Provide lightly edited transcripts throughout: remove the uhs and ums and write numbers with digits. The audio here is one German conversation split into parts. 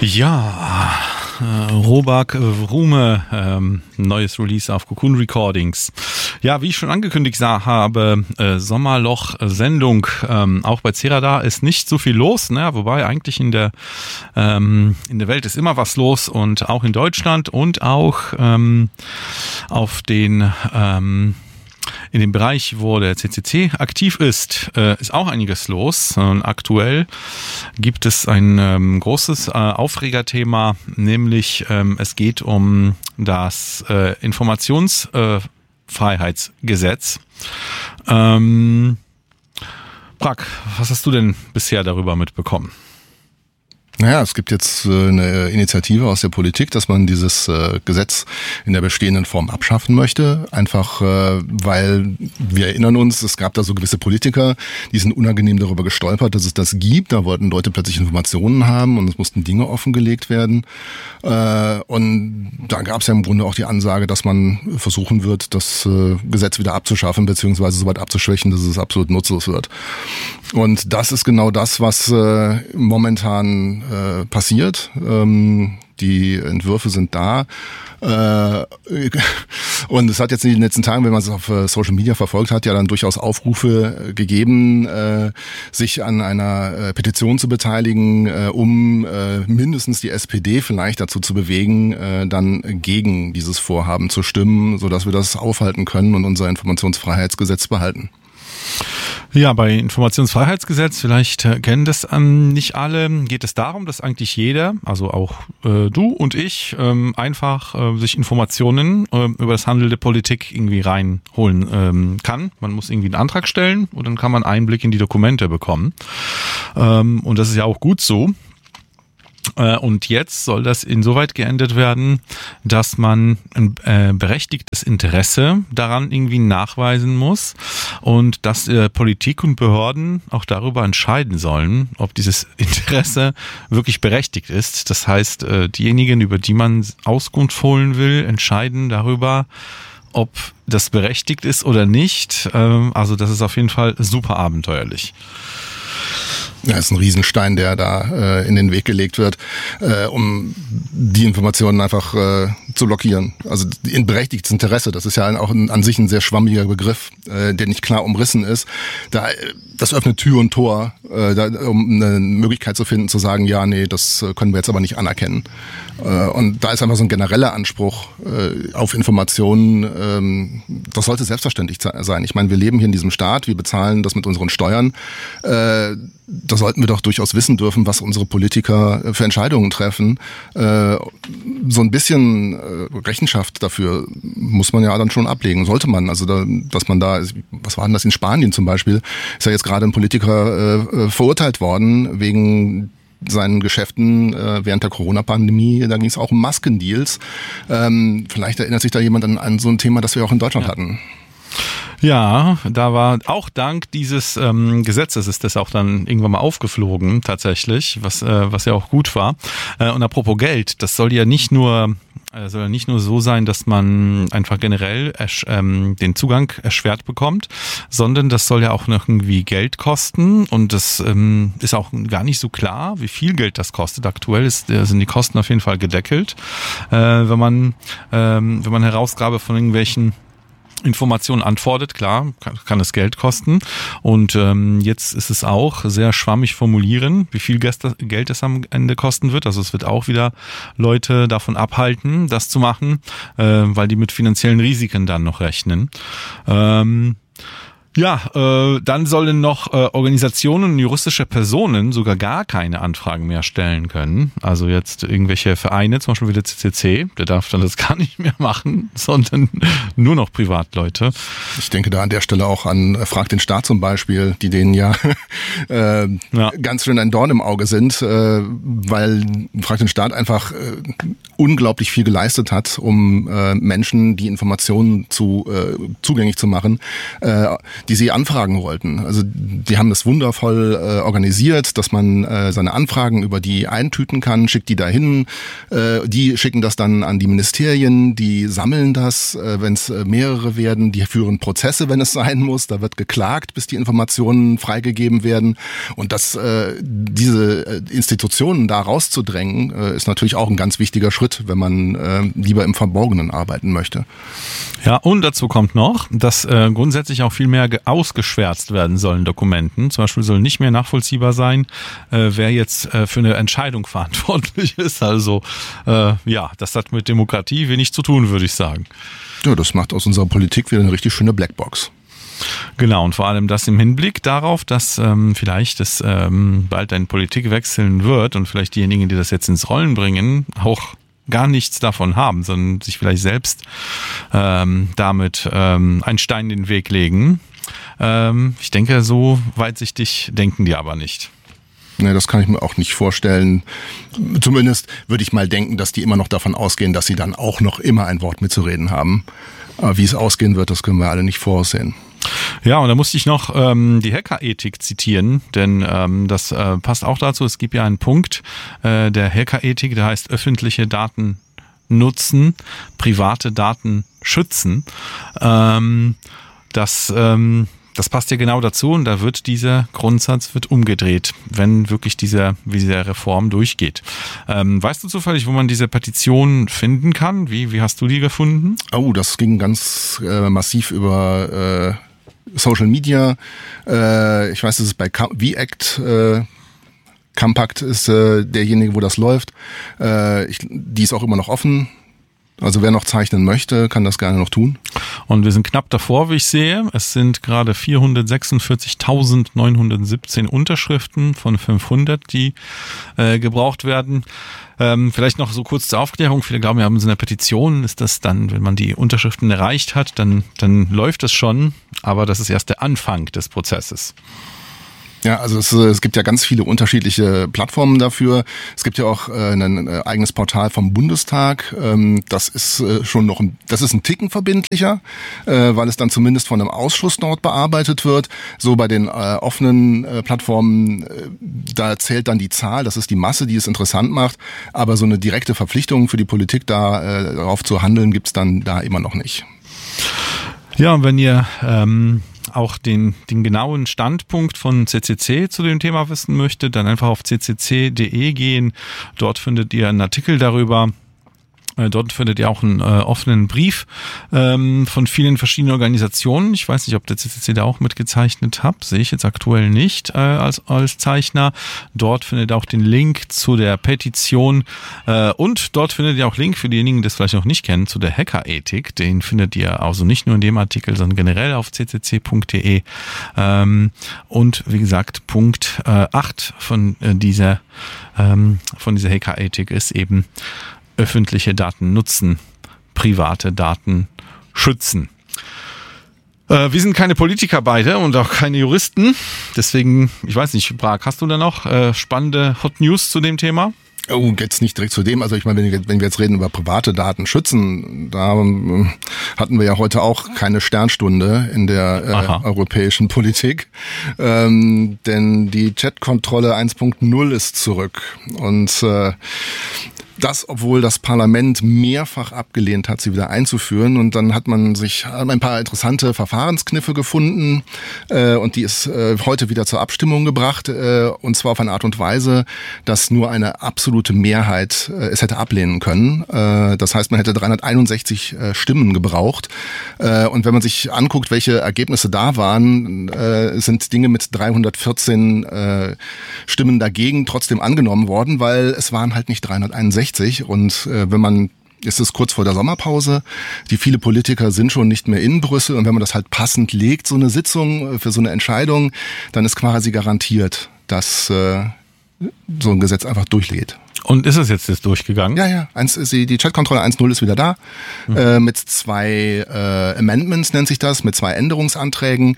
Ja, Robak Rume, neues Release auf Cocoon Recordings. Ja, wie ich schon angekündigt habe, Sommerloch-Sendung, auch bei Cerada ist nicht so viel los, ne? Wobei eigentlich in der Welt ist immer was los und auch in Deutschland und auch auf den in dem Bereich, wo der CCC aktiv ist auch einiges los. Und aktuell gibt es ein großes Aufregerthema, nämlich es geht um das Informationsfreiheitsgesetz. Prag, was hast du denn bisher darüber mitbekommen? Naja, es gibt jetzt eine Initiative aus der Politik, dass man dieses Gesetz in der bestehenden Form abschaffen möchte. Einfach, weil wir erinnern uns, es gab da so gewisse Politiker, die sind unangenehm darüber gestolpert, dass es das gibt. Da wollten Leute plötzlich Informationen haben und es mussten Dinge offengelegt werden. Und da gab es ja im Grunde auch die Ansage, dass man versuchen wird, das Gesetz wieder abzuschaffen, beziehungsweise so weit abzuschwächen, dass es absolut nutzlos wird. Und das ist genau das, was momentan passiert. Die Entwürfe sind da. Und es hat jetzt in den letzten Tagen, wenn man es auf Social Media verfolgt hat, ja dann durchaus Aufrufe gegeben, sich an einer Petition zu beteiligen, um mindestens die SPD vielleicht dazu zu bewegen, dann gegen dieses Vorhaben zu stimmen, sodass wir das aufhalten können und unser Informationsfreiheitsgesetz behalten. Ja, bei Informationsfreiheitsgesetz, vielleicht kennen das nicht alle, geht es darum, dass eigentlich jeder, also auch du und ich, einfach sich Informationen über das Handeln der Politik irgendwie reinholen kann. Man muss irgendwie einen Antrag stellen und dann kann man Einblick in die Dokumente bekommen. Und das ist ja auch gut so. Und jetzt soll das insoweit geändert werden, dass man ein berechtigtes Interesse daran irgendwie nachweisen muss und dass Politik und Behörden auch darüber entscheiden sollen, ob dieses Interesse wirklich berechtigt ist. Das heißt, diejenigen, über die man Auskunft holen will, entscheiden darüber, ob das berechtigt ist oder nicht. Also das ist auf jeden Fall super abenteuerlich. Ja, ist ein Riesenstein, der da in den Weg gelegt wird, um die Informationen einfach zu blockieren. Also in berechtigtes Interesse, das ist ja auch an sich ein sehr schwammiger Begriff, der nicht klar umrissen ist. Das öffnet Tür und Tor, um eine Möglichkeit zu finden, zu sagen, ja, nee, das können wir jetzt aber nicht anerkennen. Und da ist einfach so ein genereller Anspruch auf Informationen, das sollte selbstverständlich sein. Ich meine, wir leben hier in diesem Staat, wir bezahlen das mit unseren Steuern. Da sollten wir doch durchaus wissen dürfen, was unsere Politiker für Entscheidungen treffen. So ein bisschen Rechenschaft dafür muss man ja dann schon ablegen, sollte man. Also, dass man da, was war denn das in Spanien zum Beispiel, ist ja jetzt gerade ein Politiker verurteilt worden wegen seinen Geschäften während der Corona-Pandemie. Da ging es auch um Maskendeals. Vielleicht erinnert sich da jemand an so ein Thema, das wir auch in Deutschland hatten. Ja, da war auch dank dieses Gesetzes ist das auch dann irgendwann mal aufgeflogen tatsächlich, was ja auch gut war. Und apropos Geld, das soll ja nicht nur so sein, dass man einfach generell den Zugang erschwert bekommt, sondern das soll ja auch noch irgendwie Geld kosten und das ist auch gar nicht so klar, wie viel Geld das kostet. Aktuell sind die Kosten auf jeden Fall gedeckelt, wenn man Herausgabe von irgendwelchen Informationen antwortet, klar, kann es Geld kosten. Und jetzt ist es auch sehr schwammig formulieren, wie viel Geld es am Ende kosten wird. Also es wird auch wieder Leute davon abhalten, das zu machen, weil die mit finanziellen Risiken dann noch rechnen. Dann sollen noch Organisationen und juristische Personen sogar gar keine Anfragen mehr stellen können. Also jetzt irgendwelche Vereine, zum Beispiel wie der CCC, der darf dann das gar nicht mehr machen, sondern nur noch Privatleute. Ich denke da an der Stelle auch an Frag den Staat zum Beispiel, die denen ganz schön ein Dorn im Auge sind, weil Frag den Staat einfach unglaublich viel geleistet hat, um Menschen die Informationen zugänglich zu machen, die sie anfragen wollten. Also die haben das wundervoll organisiert, dass man seine Anfragen über die eintüten kann, schickt die dahin, die schicken das dann an die Ministerien, die sammeln das, wenn es mehrere werden, die führen Prozesse, wenn es sein muss, da wird geklagt, bis die Informationen freigegeben werden. Und diese Institutionen da rauszudrängen, ist natürlich auch ein ganz wichtiger Schritt, wenn man lieber im Verborgenen arbeiten möchte. Ja, und dazu kommt noch, dass grundsätzlich auch viel mehr ausgeschwärzt werden sollen Dokumenten. Zum Beispiel soll nicht mehr nachvollziehbar sein, wer jetzt für eine Entscheidung verantwortlich ist. Also das hat mit Demokratie wenig zu tun, würde ich sagen. Ja, das macht aus unserer Politik wieder eine richtig schöne Blackbox. Genau, und vor allem das im Hinblick darauf, dass vielleicht es bald ein Politik wechseln wird und vielleicht diejenigen, die das jetzt ins Rollen bringen, auch gar nichts davon haben, sondern sich vielleicht selbst damit einen Stein in den Weg legen. Ich denke, so weitsichtig denken die aber nicht. Ne, das kann ich mir auch nicht vorstellen. Zumindest würde ich mal denken, dass die immer noch davon ausgehen, dass sie dann auch noch immer ein Wort mitzureden haben. Aber wie es ausgehen wird, das können wir alle nicht voraussehen. Ja, und da musste ich noch die Hackerethik zitieren, denn das passt auch dazu. Es gibt ja einen Punkt der Hackerethik, der heißt öffentliche Daten nutzen, private Daten schützen. Das passt ja genau dazu und da wird dieser Grundsatz umgedreht, wenn wirklich diese Reform durchgeht. Weißt du zufällig, wo man diese Petition finden kann? Wie hast du die gefunden? Oh, das ging ganz massiv über Social Media. Ich weiß, das ist bei VACT. Compact ist derjenige, wo das läuft. Die ist auch immer noch offen. Also wer noch zeichnen möchte, kann das gerne noch tun. Und wir sind knapp davor, wie ich sehe. Es sind gerade 446.917 Unterschriften von 500, die gebraucht werden. Vielleicht noch so kurz zur Aufklärung. Viele glauben, wir haben so eine Petition. Ist das dann, wenn man die Unterschriften erreicht hat, dann läuft es schon. Aber das ist erst der Anfang des Prozesses. Ja, also es gibt ja ganz viele unterschiedliche Plattformen dafür. Es gibt ja auch ein eigenes Portal vom Bundestag. Das ist das ist ein Ticken verbindlicher, weil es dann zumindest von einem Ausschuss dort bearbeitet wird. So bei den offenen Plattformen, da zählt dann die Zahl, das ist die Masse, die es interessant macht. Aber so eine direkte Verpflichtung für die Politik, darauf zu handeln, gibt's dann da immer noch nicht. Ja, und wenn ihr auch den genauen Standpunkt von CCC zu dem Thema wissen möchtet, dann einfach auf ccc.de gehen. Dort findet ihr einen Artikel darüber. Dort findet ihr auch einen offenen Brief von vielen verschiedenen Organisationen. Ich weiß nicht, ob der CCC da auch mitgezeichnet hat. Sehe ich jetzt aktuell nicht als Zeichner. Dort findet ihr auch den Link zu der Petition und dort findet ihr auch Link für diejenigen, die das vielleicht noch nicht kennen, zu der Hackerethik. Den findet ihr also nicht nur in dem Artikel, sondern generell auf ccc.de. Und wie gesagt, Punkt 8 von dieser Hackerethik ist eben öffentliche Daten nutzen, private Daten schützen. Wir sind keine Politiker beide und auch keine Juristen. Deswegen, ich weiß nicht, Prag, hast du da noch spannende Hot News zu dem Thema? Oh, jetzt nicht direkt zu dem. Also ich meine, wenn wir jetzt reden über private Daten schützen, da hatten wir ja heute auch keine Sternstunde in der europäischen Politik. Denn die Chatkontrolle 1.0 ist zurück. Und das, obwohl das Parlament mehrfach abgelehnt hat, sie wieder einzuführen. Und dann hat man sich ein paar interessante Verfahrenskniffe gefunden und die ist heute wieder zur Abstimmung gebracht. Und zwar auf eine Art und Weise, dass nur eine absolute Mehrheit es hätte ablehnen können. Das heißt, man hätte 361 Stimmen gebraucht. Und wenn man sich anguckt, welche Ergebnisse da waren, sind Dinge mit 314 Stimmen dagegen trotzdem angenommen worden, weil es waren halt nicht 361. Und es ist kurz vor der Sommerpause, viele Politiker sind schon nicht mehr in Brüssel und wenn man das halt passend legt, so eine Sitzung für so eine Entscheidung, dann ist quasi garantiert, dass so ein Gesetz einfach durchgeht. Und ist es jetzt durchgegangen? Ja. Die Chatkontrolle 1.0 ist wieder da, mit 2 Amendments nennt sich das, mit 2 Änderungsanträgen.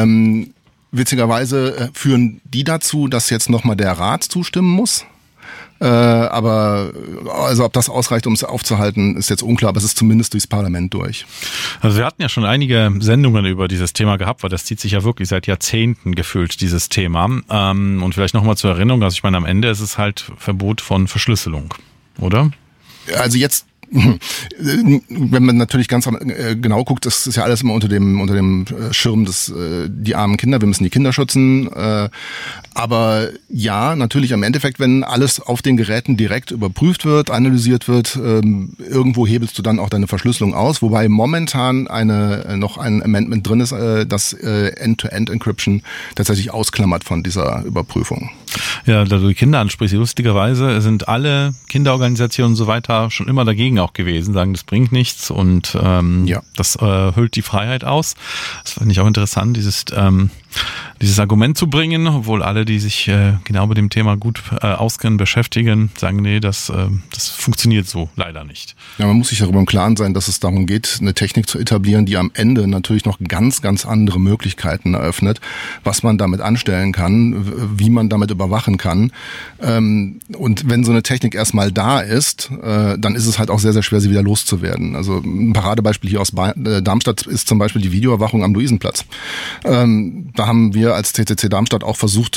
Witzigerweise führen die dazu, dass jetzt nochmal der Rat zustimmen muss. Aber also ob das ausreicht, um es aufzuhalten, ist jetzt unklar, aber es ist zumindest durchs Parlament durch. Also wir hatten ja schon einige Sendungen über dieses Thema gehabt, weil das zieht sich ja wirklich seit Jahrzehnten gefühlt, dieses Thema. Und vielleicht nochmal zur Erinnerung, also ich meine, am Ende ist es halt Verbot von Verschlüsselung, oder? Also jetzt, wenn man natürlich ganz genau guckt, das ist ja alles immer unter dem Schirm des die armen Kinder, wir müssen die Kinder schützen. Aber ja, natürlich im Endeffekt, wenn alles auf den Geräten direkt überprüft wird, analysiert wird, irgendwo hebelst du dann auch deine Verschlüsselung aus, wobei momentan noch ein Amendment drin ist, das End-to-End-Encryption tatsächlich ausklammert von dieser Überprüfung. Ja, da du die Kinder ansprichst, lustigerweise sind alle Kinderorganisationen und so weiter schon immer dagegen auch gewesen, sagen, das bringt nichts und das hüllt die Freiheit aus. Das finde ich auch interessant, dieses Argument zu bringen, obwohl alle, die sich genau mit dem Thema gut auskennen, beschäftigen, sagen, nee, das funktioniert so leider nicht. Ja, man muss sich darüber im Klaren sein, dass es darum geht, eine Technik zu etablieren, die am Ende natürlich noch ganz, ganz andere Möglichkeiten eröffnet, was man damit anstellen kann, wie man damit überwachen kann. Und wenn so eine Technik erstmal da ist, dann ist es halt auch sehr, sehr schwer, sie wieder loszuwerden. Also ein Paradebeispiel hier aus Darmstadt ist zum Beispiel die Videoüberwachung am Luisenplatz. Da haben wir als CCC Darmstadt auch versucht,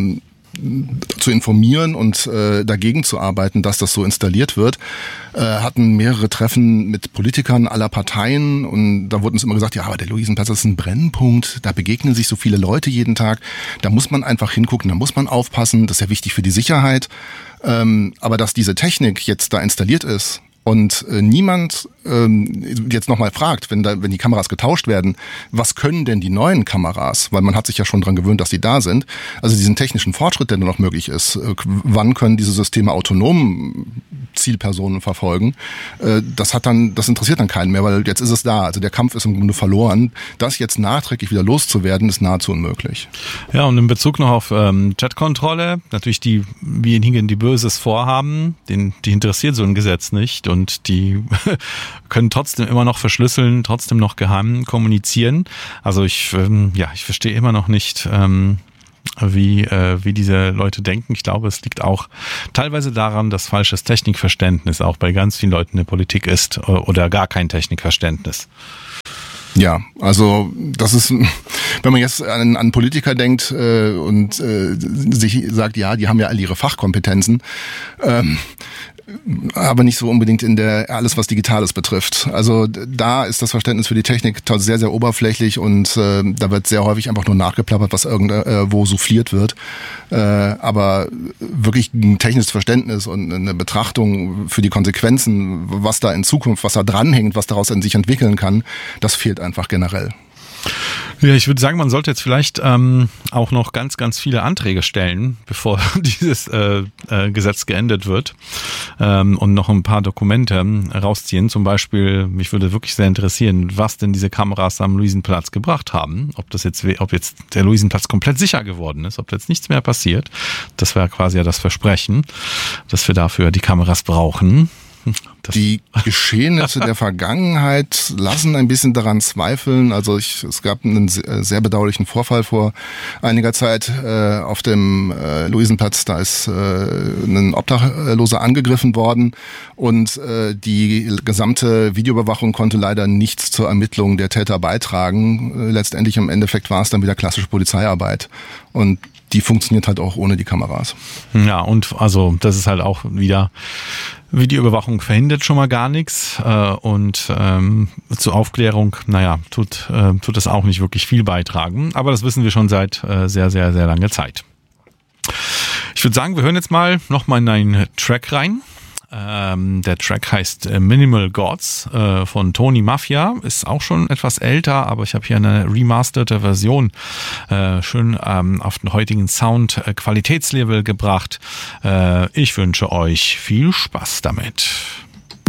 zu informieren und dagegen zu arbeiten, dass das so installiert wird. Hatten mehrere Treffen mit Politikern aller Parteien und da wurde uns immer gesagt, ja, aber der Luisenplatz ist ein Brennpunkt, da begegnen sich so viele Leute jeden Tag, da muss man einfach hingucken, da muss man aufpassen, das ist ja wichtig für die Sicherheit. Aber dass diese Technik jetzt da installiert ist und niemand jetzt nochmal fragt, wenn die Kameras getauscht werden, was können denn die neuen Kameras? Weil man hat sich ja schon dran gewöhnt, dass die da sind. Also diesen technischen Fortschritt, der nur noch möglich ist, wann können diese Systeme autonom Zielpersonen verfolgen? Das interessiert dann keinen mehr, weil jetzt ist es da. Also der Kampf ist im Grunde verloren. Das jetzt nachträglich wieder loszuwerden, ist nahezu unmöglich. Ja, und in Bezug noch auf Chatkontrolle, natürlich diejenigen, die Böses vorhaben, die interessiert so ein Gesetz nicht und die können trotzdem immer noch verschlüsseln, trotzdem noch geheim kommunizieren. Also ich verstehe immer noch nicht, wie diese Leute denken. Ich glaube, es liegt auch teilweise daran, dass falsches Technikverständnis auch bei ganz vielen Leuten in der Politik ist oder gar kein Technikverständnis. Ja, also das ist, wenn man jetzt an Politiker denkt und sich sagt, ja, die haben ja alle ihre Fachkompetenzen, aber nicht so unbedingt in alles, was Digitales betrifft. Also da ist das Verständnis für die Technik sehr, sehr oberflächlich und da wird sehr häufig einfach nur nachgeplappert, was irgendwo souffliert wird. Aber wirklich ein technisches Verständnis und eine Betrachtung für die Konsequenzen, was da in Zukunft, was da dranhängt, was daraus in sich entwickeln kann, das fehlt einfach generell. Ja, ich würde sagen, man sollte jetzt vielleicht auch noch ganz, ganz viele Anträge stellen, bevor dieses Gesetz geendet wird und noch ein paar Dokumente rausziehen. Zum Beispiel, mich würde wirklich sehr interessieren, was denn diese Kameras am Luisenplatz gebracht haben. Ob jetzt der Luisenplatz komplett sicher geworden ist, ob jetzt nichts mehr passiert. Das wäre quasi ja das Versprechen, dass wir dafür die Kameras brauchen. Die Geschehnisse der Vergangenheit lassen ein bisschen daran zweifeln. Also es gab einen sehr bedauerlichen Vorfall vor einiger Zeit auf dem Luisenplatz. Da ist ein Obdachloser angegriffen worden und die gesamte Videoüberwachung konnte leider nichts zur Ermittlung der Täter beitragen. Letztendlich im Endeffekt war es dann wieder klassische Polizeiarbeit und die funktioniert halt auch ohne die Kameras. Ja, und also das ist halt auch wieder, Videoüberwachung verhindert schon mal gar nichts und zur Aufklärung, tut das auch nicht wirklich viel beitragen. Aber das wissen wir schon seit sehr, sehr, sehr langer Zeit. Ich würde sagen, wir hören jetzt mal nochmal in einen Track rein. Der Track heißt Minimal Gods von Tony Mafia, ist auch schon etwas älter, aber ich habe hier eine remasterte Version schön auf den heutigen Sound Qualitätslevel gebracht. Ich wünsche euch viel Spaß damit.